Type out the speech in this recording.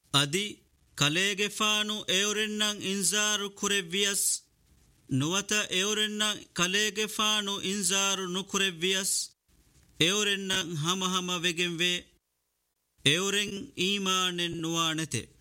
ಅದಿ ಕಲೆಗೆಫಾನು ಎವರೆನ್ನಂ ಇನ್ಜಾರು ಕುರೆವ್ವಿಯಸ್ ನುವತ ಎವರೆನ್ನಂ ಕಲೆಗೆಫಾನು ಇನ್ಜಾರು ನುಕುರೆವ್ವಿಯಸ್ ಎವರೆನ್ನಂ ಹಮ ಹಮ ವೆಗೆಂವೆ ಎವರೆನ್ ಈಮಾನೆನ್ ನುವಾಣೆತೆ